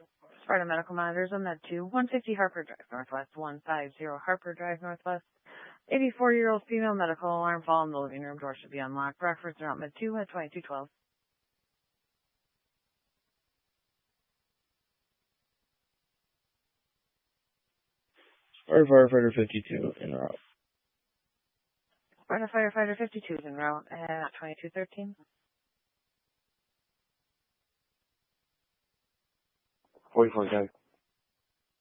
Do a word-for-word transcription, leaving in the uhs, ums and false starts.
Sparta Medical Monitors on Med two, one fifty Harper Drive Northwest, one fifty Harper Drive Northwest. eighty-four-year-old female medical alarm fall in the living room door should be unlocked. Reference route Med two at twenty-two twelve. Sparta Firefighter fifty-two en route. Sparta Firefighter fifty-two is en route at twenty-two thirteen. forty-four guys.